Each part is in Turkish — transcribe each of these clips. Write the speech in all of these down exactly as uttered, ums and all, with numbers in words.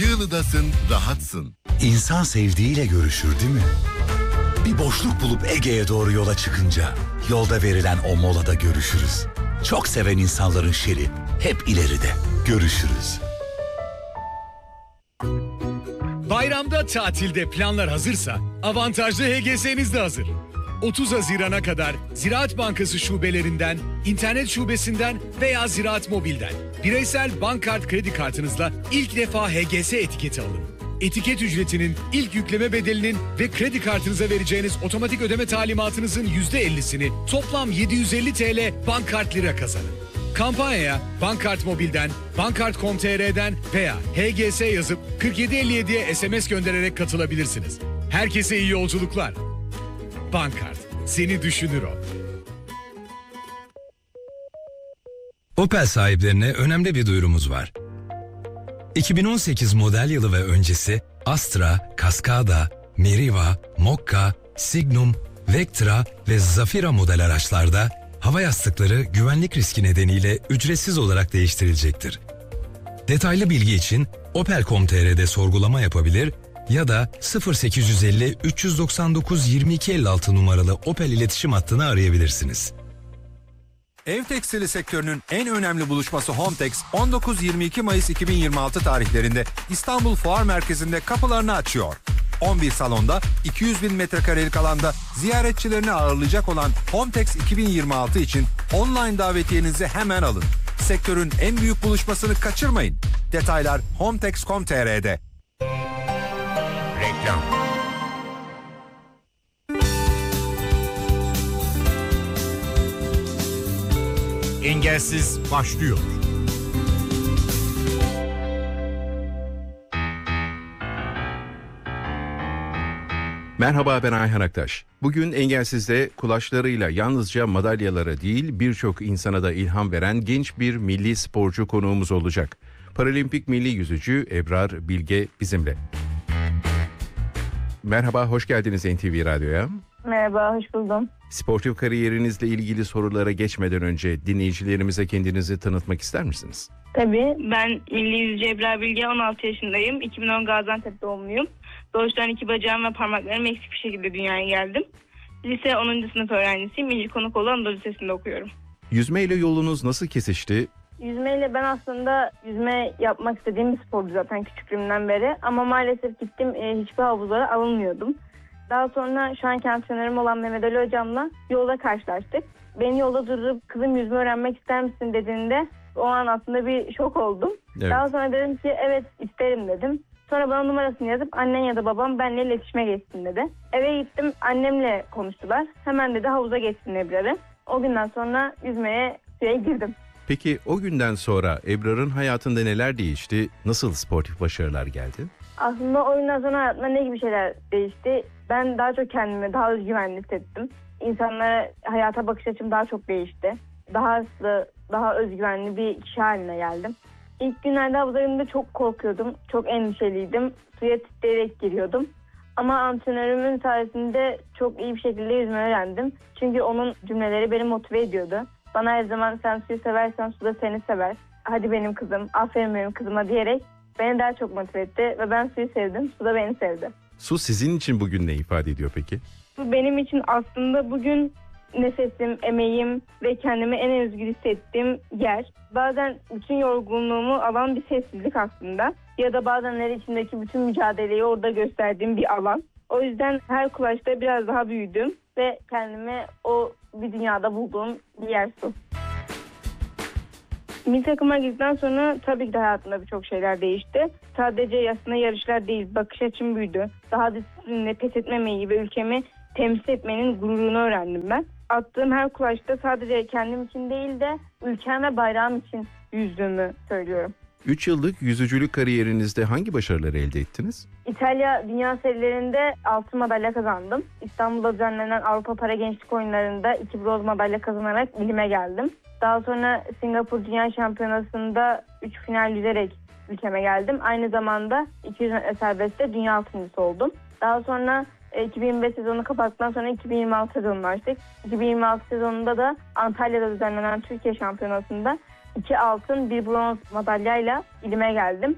Yığılı'dasın, rahatsın. İnsan sevdiğiyle görüşür değil mi? Bir boşluk bulup Ege'ye doğru yola çıkınca yolda verilen o molada görüşürüz. Çok seven insanların şeri hep ileride. Görüşürüz. Bayramda, tatilde planlar hazırsa avantajlı H G S'niz de hazır. otuz Haziran'a kadar Ziraat Bankası şubelerinden, internet şubesinden veya Ziraat Mobil'den bireysel bank kart kredi kartınızla ilk defa H G S etiketi alın. Etiket ücretinin, ilk yükleme bedelinin ve kredi kartınıza vereceğiniz otomatik ödeme talimatınızın yüzde ellisini toplam yedi yüz elli TL Bankkart Lira kazanın. Kampanyaya Bankkart Mobil'den, bankkart nokta com nokta tr'den veya H G S yazıp kırk yedi elli yediye S M S göndererek katılabilirsiniz. Herkese iyi yolculuklar. Bankkart, seni düşünür o. Opel sahiplerine önemli bir duyurumuz var. iki bin on sekiz model yılı ve öncesi Astra, Cascada, Meriva, Mokka, Signum, Vectra ve Zafira model araçlarda hava yastıkları güvenlik riski nedeniyle ücretsiz olarak değiştirilecektir. Detaylı bilgi için opel nokta com nokta tr'de sorgulama yapabilir ya da sıfır sekiz yüz elli üç yüz doksan dokuz yirmi iki elli altı numaralı Opel iletişim hattını arayabilirsiniz. Ev tekstili sektörünün en önemli buluşması Hometex on dokuz yirmi iki Mayıs iki bin yirmi altı tarihlerinde İstanbul Fuar Merkezi'nde kapılarını açıyor. on bir salonda iki yüz bin metrekarelik alanda ziyaretçilerini ağırlayacak olan Hometex iki bin yirmi altı için online davetiyenizi hemen alın. Sektörün en büyük buluşmasını kaçırmayın. Detaylar hometex nokta com nokta tr'de. Reklam. Engelsiz başlıyor. Merhaba, ben Ayhan Aktaş. Bugün Engelsiz'de kulaçlarıyla yalnızca madalyalara değil birçok insana da ilham veren genç bir milli sporcu konuğumuz olacak. Paralimpik milli yüzücü Ebrar Bilge bizimle. Merhaba, hoş geldiniz N T V Radyo'ya. Merhaba, hoş buldum. Sportif kariyerinizle ilgili sorulara geçmeden önce dinleyicilerimize kendinizi tanıtmak ister misiniz? Tabii, ben milli yüzücü Ebrar Bilge, on altı yaşındayım. iki bin on Gaziantep doğumluyum. Doğuştan iki bacağım ve parmaklarım eksik bir şekilde dünyaya geldim. Lise onuncu sınıf öğrencisiyim. İnci Konukoğlu Anadolu Lisesi'nde okuyorum. Yüzmeyle yolunuz nasıl kesişti? Yüzmeyle ben aslında yüzme yapmak istediğim bir spordu zaten küçüklüğümden beri. Ama maalesef gittim e, hiçbir havuzlara alınmıyordum. Daha sonra şu anki antrenörüm olan Mehmet Ali Hocam'la yolda karşılaştık. Beni yolda durdurup kızım yüzme öğrenmek ister misin dediğinde o an aslında bir şok oldum. Evet. Daha sonra dedim ki evet isterim dedim. Sonra bana numarasını yazıp annen ya da babam benimle iletişime geçsin dedi. Eve gittim, annemle konuştular. Hemen dedi havuza geçsin Ebrar'ı. O günden sonra yüzmeye suya girdim. Peki o günden sonra Ebrar'ın hayatında neler değişti? Nasıl sportif başarılar geldi? Aslında o günden sonra hayatımda ne gibi şeyler değişti? Ben daha çok kendimi daha özgüvenli hissettim. İnsanlara, hayata bakış açım daha çok değişti. Daha hızlı, daha özgüvenli bir kişi haline geldim. İlk günlerde havuza girdiğimde çok korkuyordum. Çok endişeliydim. Suya titreyerek giriyordum. Ama antrenörümün sayesinde çok iyi bir şekilde yüzme öğrendim. Çünkü onun cümleleri beni motive ediyordu. Bana her zaman sen suyu seversen su da seni sever. Hadi benim kızım, aferin benim kızıma diyerek beni daha çok motive etti. Ve ben suyu sevdim, su da beni sevdi. Su sizin için bugün ne ifade ediyor peki? Su benim için aslında bugün nefesim, emeğim ve kendimi en özgür hissettiğim yer. Bazen bütün yorgunluğumu alan bir sessizlik aslında. Ya da bazenler içindeki bütün mücadeleyi orada gösterdiğim bir alan. O yüzden her kulaçta biraz daha büyüdüm ve kendimi o bir dünyada bulduğum bir yer su. Milli takıma girdikten sonra tabii ki de hayatımda birçok şeyler değişti. Sadece aslında yarışlar değil, bakış açım büyüdü. Daha disiplinle pes etmemeyi ve ülkemi temsil etmenin gururunu öğrendim ben. Attığım her kulaçta sadece kendim için değil de ülkem ve bayrağım için yüzdüğümü söylüyorum. üç yıllık yüzücülük kariyerinizde hangi başarıları elde ettiniz? İtalya Dünya Serilerinde altın madalya kazandım. İstanbul'da düzenlenen Avrupa Para Gençlik Oyunları'nda iki bronz madalya kazanarak ilime geldim. Daha sonra Singapur Dünya Şampiyonası'nda üç final yüzerek ülkeme geldim. Aynı zamanda iki yüz metre serbestte dünya altıncısı oldum. Daha sonra iki bin yirmi beş sezonu kapattıktan sonra iki bin yirmi altı sezonunu açtık. iki bin yirmi altı sezonunda da Antalya'da düzenlenen Türkiye Şampiyonası'nda iki altın bir bronz madalyayla ilime geldim.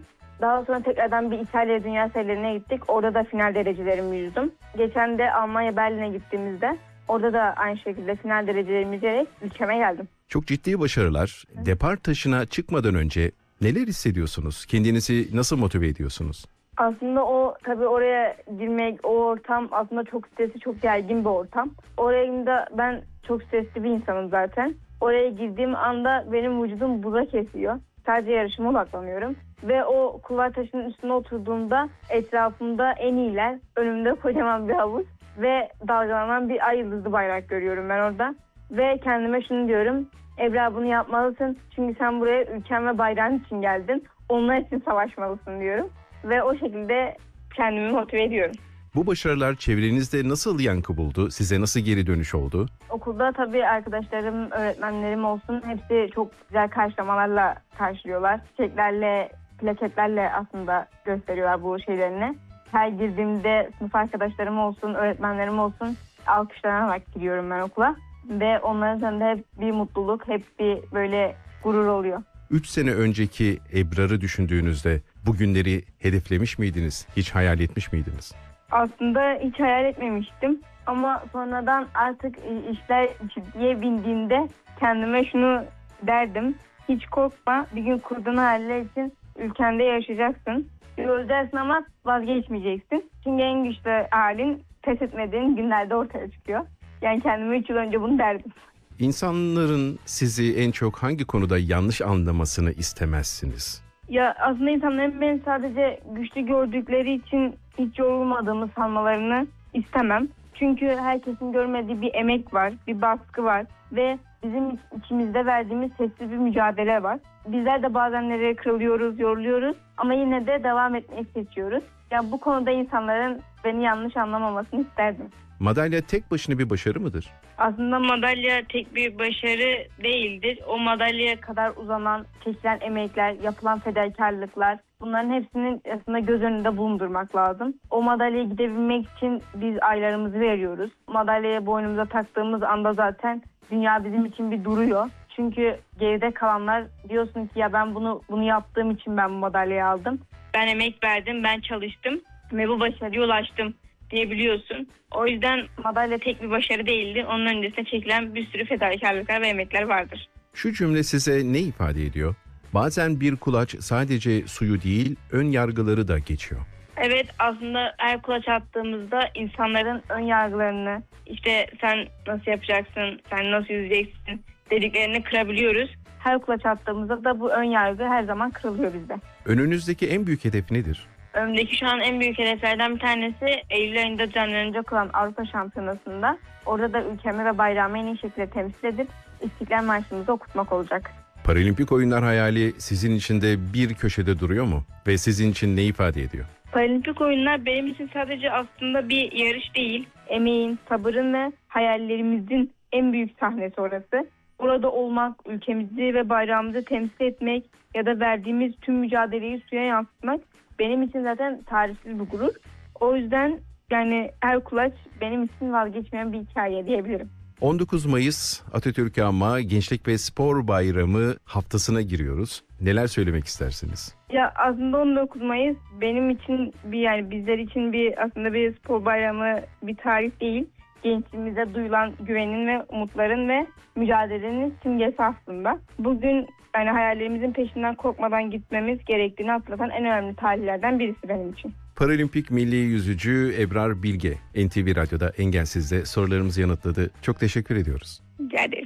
Daha sonra tekrardan bir İtalya Dünya Serilerine gittik. Orada da final derecelerimi yüzdüm. Geçen de Almanya Berlin'e gittiğimizde orada da aynı şekilde final derecelerimi yüzerek ülkeme geldim. Çok ciddi başarılar. Depar taşına çıkmadan önce neler hissediyorsunuz? Kendinizi nasıl motive ediyorsunuz? Aslında o tabii oraya girmek, o ortam aslında çok stresli, çok gergin bir ortam. Oraya girdiğimde ben çok stresli bir insanım zaten. Oraya girdiğim anda benim vücudum buza kesiyor. Sadece yarışıma odaklanıyorum. Ve o kulvar taşının üstüne oturduğumda etrafımda en iyiler, önümde kocaman bir havuz ve dalgalanan bir ay yıldızlı bayrak görüyorum ben orada. Ve kendime şunu diyorum, Ebrar bunu yapmalısın çünkü sen buraya ülken ve bayrağın için geldin. Onlar için savaşmalısın diyorum. Ve o şekilde kendimi motive ediyorum. Bu başarılar çevrenizde nasıl yankı buldu? Size nasıl geri dönüş oldu? Okulda tabii arkadaşlarım, öğretmenlerim olsun hepsi çok güzel karşılamalarla karşılıyorlar. Çiçeklerle, plaketlerle aslında gösteriyorlar bu şeylerini. Her girdiğimde sınıf arkadaşlarım olsun, öğretmenlerim olsun alkışlanarak giriyorum ben okula. Ve onların üzerinde hep bir mutluluk, hep bir böyle gurur oluyor. Üç sene önceki Ebrar'ı düşündüğünüzde bu günleri hedeflemiş miydiniz? Hiç hayal etmiş miydiniz? Aslında hiç hayal etmemiştim. Ama sonradan artık işler ciddiye bindiğinde kendime şunu derdim. Hiç korkma, bir gün kurduğun hayaller için ülkende yaşayacaksın. Öleceksin ama vazgeçmeyeceksin. Çünkü en güçlü halin pes etmediğin günlerde ortaya çıkıyor. Yani kendime üç yıl önce bunu derdim. İnsanların sizi en çok hangi konuda yanlış anlamasını istemezsiniz? Ya aslında insanların beni sadece güçlü gördükleri için hiç yorulmadığımı sanmalarını istemem. Çünkü herkesin görmediği bir emek var, bir baskı var ve bizim içimizde verdiğimiz sessiz bir mücadele var. Bizler de bazen nereye kırılıyoruz, yoruluyoruz ama yine de devam etmeyi seçiyoruz. Ya bu konuda insanların beni yanlış anlamamasını isterdim. Madalya tek başına bir başarı mıdır? Aslında madalya tek bir başarı değildir. O madalyaya kadar uzanan, çekilen emekler, yapılan fedakarlıklar, bunların hepsinin aslında göz önünde bulundurmak lazım. O madalyaya gidebilmek için biz aylarımızı veriyoruz. Madalyayı boynumuza taktığımız anda zaten dünya bizim için bir duruyor. Çünkü geride kalanlar diyorsun ki ya ben bunu bunu yaptığım için ben bu madalyayı aldım. Ben emek verdim, ben çalıştım ve bu başarıya ulaştım diyebiliyorsun. O yüzden madalya tek bir başarı değildi. Onun öncesinde çekilen bir sürü fedakarlıklar ve emekler vardır. Şu cümle size ne ifade ediyor? Bazen bir kulaç sadece suyu değil, ön yargıları da geçiyor. Evet, aslında her kulaç attığımızda insanların ön yargılarını, işte sen nasıl yapacaksın, sen nasıl yüzeceksin dediklerini kırabiliyoruz. Her kulaç attığımızda da bu ön yargı her zaman kırılıyor bizde. Önünüzdeki en büyük hedef nedir? Önümdeki şu an en büyük hedeflerden bir tanesi Eylül ayında düzenlenecek olan Avrupa Şampiyonası'nda. Orada da ülkemi ve bayrağımı en iyi şekilde temsil edip İstiklal Marşımızı okutmak olacak. Paralimpik oyunlar hayali sizin için de bir köşede duruyor mu? Ve sizin için ne ifade ediyor? Paralimpik oyunlar benim için sadece aslında bir yarış değil. Emeğin, sabırın ve hayallerimizin en büyük sahnesi orası. Orada olmak, ülkemizi ve bayrağımızı temsil etmek ya da verdiğimiz tüm mücadeleyi suya yansıtmak benim için zaten tarihsiz bir gurur. O yüzden yani her kulaç benim için vazgeçmeyen bir hikaye diyebilirim. on dokuz Mayıs Atatürk Anma Gençlik ve Spor Bayramı haftasına giriyoruz. Neler söylemek istersiniz? Ya aslında on dokuz Mayıs benim için bir yani bizler için bir aslında bir spor bayramı, bir tarih değil. Gençliğimize duyulan güvenin ve umutların ve mücadelenin simgesi aslında. Bugün yani hayallerimizin peşinden korkmadan gitmemiz gerektiğini hatırlatan en önemli tarihlerden birisi benim için. Paralimpik milli yüzücü Ebrar Bilge N T V Radyo'da Engelsiz'de sorularımızı yanıtladı. Çok teşekkür ediyoruz. Rica ederim.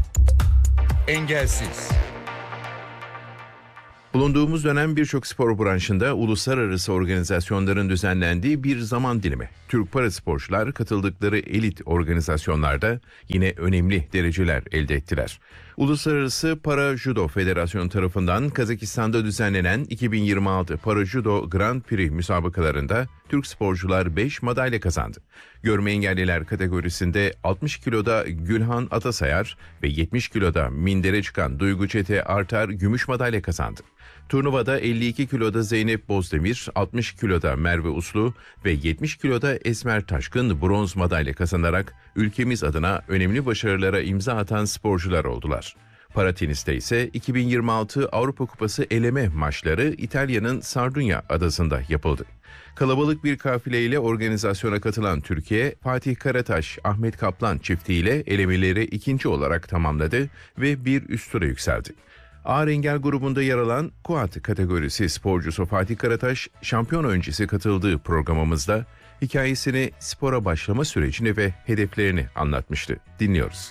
Engelsiz. Bulunduğumuz dönem birçok spor branşında uluslararası organizasyonların düzenlendiği bir zaman dilimi. Türk parasporcular katıldıkları elit organizasyonlarda yine önemli dereceler elde ettiler. Uluslararası Para Judo Federasyonu tarafından Kazakistan'da düzenlenen iki bin yirmi altı Para Judo Grand Prix müsabakalarında Türk sporcular beş madalya kazandı. Görme engelliler kategorisinde altmış kiloda Gülhan Atasayar ve yetmiş kiloda mindere çıkan Duygu Çete Artar gümüş madalya kazandı. Turnuvada elli iki kiloda Zeynep Bozdemir, altmış kiloda Merve Uslu ve yetmiş kiloda Esmer Taşkın bronz madalya kazanarak ülkemiz adına önemli başarılara imza atan sporcular oldular. Para teniste ise iki bin yirmi altı Avrupa Kupası eleme maçları İtalya'nın Sardunya adasında yapıldı. Kalabalık bir kafileyle organizasyona katılan Türkiye, Fatih Karataş, Ahmet Kaplan çiftiyle elemeleri ikinci olarak tamamladı ve bir üst tura yükseldi. Ağır engel grubunda yer alan Quad kategorisi sporcusu Fatih Karataş, şampiyon öncesi katıldığı programımızda hikayesini, spora başlama sürecini ve hedeflerini anlatmıştı. Dinliyoruz.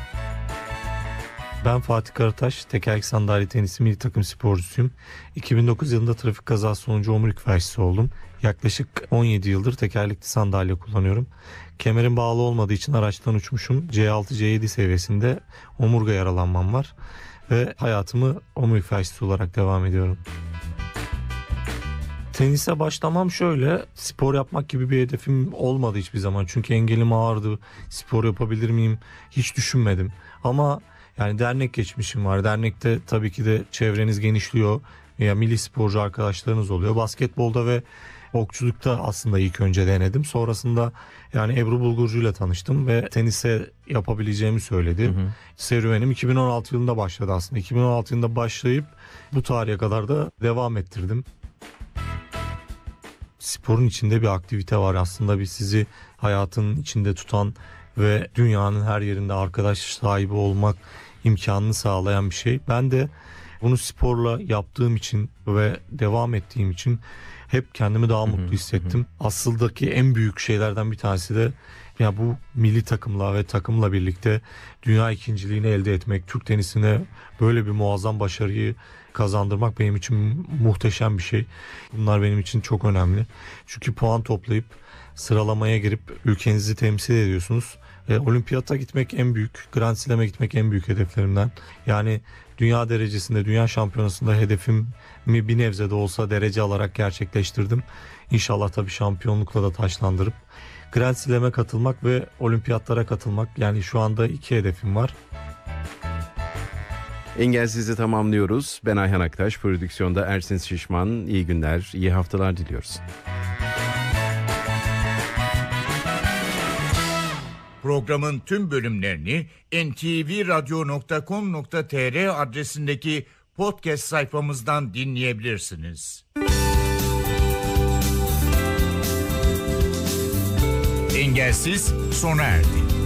Ben Fatih Karataş, tekerlek sandalye tenisi milli takım sporcusuyum. iki bin dokuz yılında trafik kazası sonucu omurilik felçlisi oldum. Yaklaşık on yedi yıldır tekerlekli sandalye kullanıyorum. Kemerim bağlı olmadığı için araçtan uçmuşum. C altı C yedi seviyesinde omurga yaralanmam var. Ve hayatımı omurilik felçlisi olarak devam ediyorum. Tenise başlamam şöyle, spor yapmak gibi bir hedefim olmadı hiçbir zaman. Çünkü engelim ağırdı, spor yapabilir miyim hiç düşünmedim. Ama yani dernek geçmişim var. Dernekte tabii ki de çevreniz genişliyor. Ya milli sporcu arkadaşlarınız oluyor. Basketbolda ve okçulukta aslında ilk önce denedim. Sonrasında yani Ebru Bulgurcu ile tanıştım ve tenise yapabileceğimi söyledi. Hı hı. Serüvenim iki bin on altı yılında başladı aslında. iki bin on altı yılında başlayıp bu tarihe kadar da devam ettirdim. Sporun içinde bir aktivite var aslında, bir sizi hayatın içinde tutan ve dünyanın her yerinde arkadaş sahibi olmak imkanını sağlayan bir şey. Ben de bunu sporla yaptığım için ve devam ettiğim için hep kendimi daha mutlu hissettim. Asıldaki en büyük şeylerden bir tanesi de ya bu milli takımla ve takımla birlikte dünya ikinciliğini elde etmek, Türk tenisine böyle bir muazzam başarıyı kazandırmak benim için muhteşem bir şey. Bunlar benim için çok önemli. Çünkü puan toplayıp sıralamaya girip ülkenizi temsil ediyorsunuz. E, olimpiyata gitmek en büyük, Grand Slam'e gitmek en büyük hedeflerimden. Yani dünya derecesinde, dünya şampiyonasında hedefimi bir nebze de olsa derece alarak gerçekleştirdim. İnşallah tabii şampiyonlukla da taçlandırıp Grand Slam'e katılmak ve olimpiyatlara katılmak. Yani şu anda iki hedefim var. Engelsiz'i tamamlıyoruz. Ben Ayhan Aktaş, prodüksiyonda Ersin Şişman. İyi günler, iyi haftalar diliyoruz. Programın tüm bölümlerini en te ve radyo nokta com nokta tr adresindeki podcast sayfamızdan dinleyebilirsiniz. Engelsiz sona erdi.